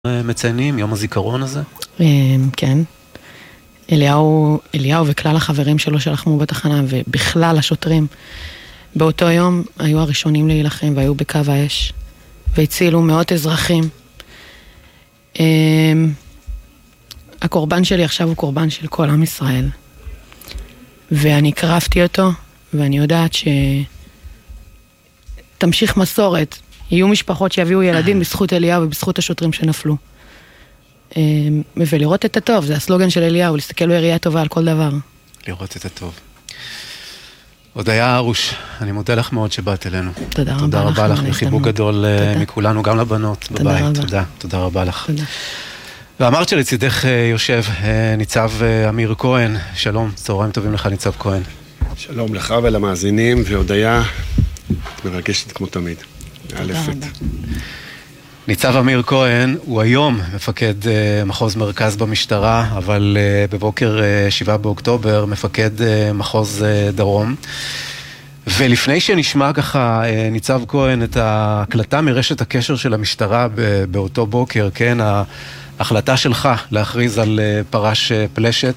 מציינים, יום הזיכרון הזה? כן. אליהו וכלל החברים שלו שלחמו בתחנה, ובכלל השוטרים, באותו יום היו הראשונים להילחם, והיו בקו האש, והצילו מאות אזרחים. הקורבן שלי עכשיו הוא קורבן של כל עם ישראל. ואני הקרבתי אותו, ואני יודעת תמשיך מסורת. יהיו משפחות שיביאו ילדים בזכות אליהו ובזכות השוטרים שנפלו. ולראות את הטוב, זה הסלוגן של אליהו, להסתכל בראייה טובה על כל דבר. לראות את הטוב. הודיה ארוש, אני מודה לך מאוד שבאת אלינו. תודה רבה לך. תודה רבה לך, וחיבוק גדול מכולנו, גם לבנות בבית. תודה רבה לך. תודה. ואמרת שלצידך יושב ניצב אמיר כהן. שלום, צהריים טובים לך ניצב כהן. שלום לך ולמאזינים, והודיה מרגשת כמו תמיד. ניצב אמיר כהן הוא היום מפקד מחוז מרכז במשטרה, אבל בבוקר 7 באוקטובר מפקד מחוז דרום. ולפני שנשמע ככה ניצב כהן את ההקלטה מרשת הקשר של המשטרה באותו בוקר, כן, ההחלטה שלך להכריז על פרש פלשת,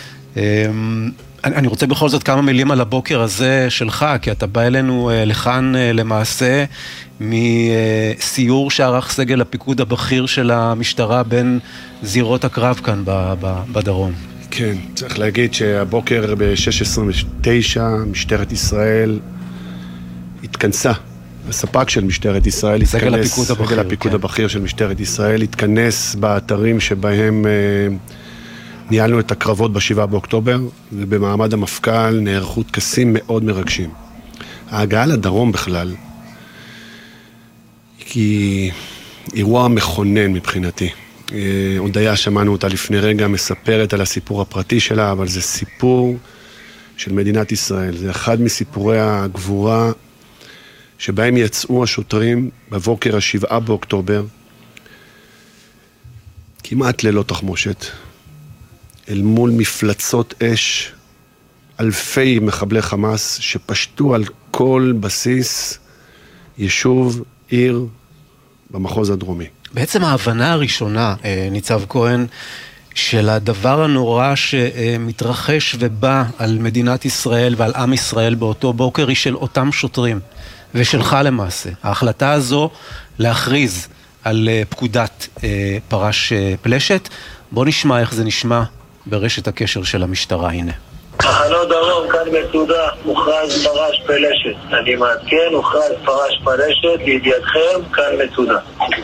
אני רוצה בכל זאת כמה מילים על הבוקר הזה שלך, כי אתה בא אלינו לכאן למעשה מסיור שערך סגל הפיקוד הבכיר של המשטרה בין זירות הקרב כאן בדרום. כן, צריך להגיד שהבוקר ב-6:29 משטרת ישראל התכנסה, הספק של משטרת ישראל סגל הפיקוד הבכיר של משטרת ישראל התכנס באתרים שבהם ניהלנו את הקרבות ב-7 באוקטובר, ובמעמד המפכ"ל נערכו טקסים מאוד מרגשים. ההגעה לדרום בכלל היא אירוע מכונן מבחינתי. הודיה, שמענו אותה לפני רגע, מספרת על הסיפור הפרטי שלה, אבל זה סיפור של מדינת ישראל. זה אחד מסיפורי הגבורה שבהם יצאו השוטרים בבוקר 7 באוקטובר, כמעט ללא תחמושת, אל מול מפלצות אש, אלפי מחבלי חמאס שפשטו על כל בסיס יישוב, עיר, במחוז הדרומי. בעצם ההבנה הראשונה, ניצב כהן, של הדבר הנורא שמתרחש ובא על מדינת ישראל ועל עם ישראל באותו בוקר היא של אותם שוטרים, ושלך למעשה. ההחלטה הזו להכריז על פקודת פרש פלשת, בוא נשמע איך זה נשמע ברשת הקשר של המשטרה, הנה. תחנות דרום, כאן מצודה, מוכרז פרש פלשת. אני מעדכן, מוכרז פרש פלשת, לידיעתכם, כאן מצודה.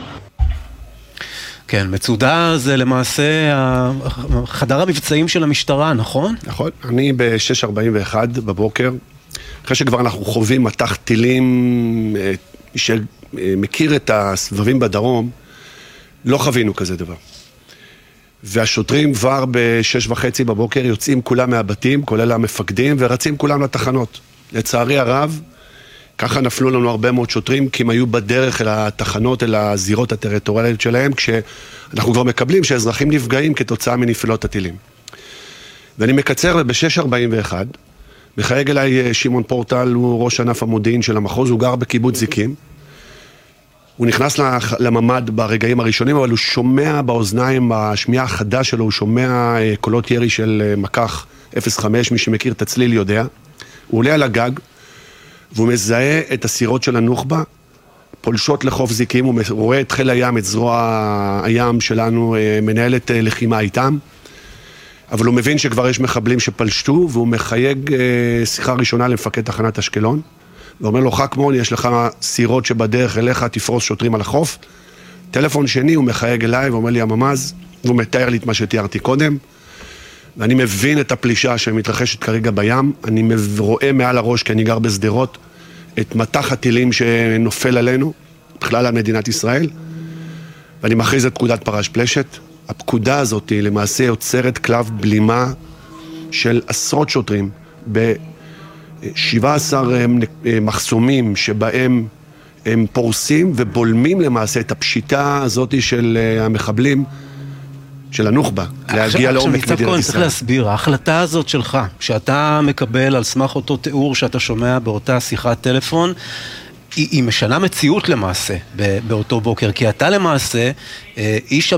כן, מצודה זה למעשה חדר המבצעים של המשטרה, נכון? נכון, אני ב-6:41 בבוקר, אחרי שכבר אנחנו חווים מטח טילים, מי שמכיר את הסבבים בדרום, לא חווינו כזה דבר. והשוטרים כבר ב-6:30 בבוקר יוצאים כולם מהבתים, כולל המפקדים, ורצים כולם לתחנות. לצערי הרב, ככה נפלו לנו הרבה מאוד שוטרים, כי הם היו בדרך אל התחנות, אל הזירות הטריטוריאליות שלהם, כשאנחנו כבר מקבלים שאזרחים נפגעים כתוצאה מנפילות הטילים. ואני מקצר, וב-6:41, מחייג אליי שמעון פורטל, הוא ראש ענף המודיעין של המחוז, הוא גר בקיבוץ זיקים. הוא נכנס לממד ברגעים הראשונים, אבל הוא שומע באוזניים, בשמיעה החדה שלו, הוא שומע קולות ירי של מקח 05, מי שמכיר את הצליל יודע. הוא עולה על הגג, והוא מזהה את הסירות של הנוח'בה, פולשות לחוף זיקים, הוא רואה את חיל הים, את זרוע הים שלנו, מנהלת לחימה איתם, אבל הוא מבין שכבר יש מחבלים שפלשתו, והוא מחייג שיחה ראשונה למפקד תחנת אשקלון, ואומר לו, חכמון, יש לך סירות שבדרך אליך, תפרוס שוטרים על החוף. טלפון שני, הוא מחייג אליי ואומר לי, הממז, והוא מתאר לי את מה שתיארתי קודם, ואני מבין את הפלישה שמתרחשת כרגע בים, אני רואה מעל הראש, כי אני גר בסדרות, את מטח הטילים שנופל עלינו, בכלל על מדינת ישראל, ואני מכריז את פקודת פרש פלשת. הפקודה הזאת היא למעשה יוצרת כלב בלימה של עשרות שוטרים, ב-17 מחסומים שבהם הם פורסים ובולמים למעשה את הפשיטה הזאת של המחבלים, של הנוח'בה, להגיע לעומק מדינת ישראל. צריך להסביר, ההחלטה הזאת שלך, שאתה מקבל על סמך אותו תיאור שאתה שומע באותה שיחת טלפון, היא משנה מציאות למעשה באותו בוקר, כי אתה למעשה איש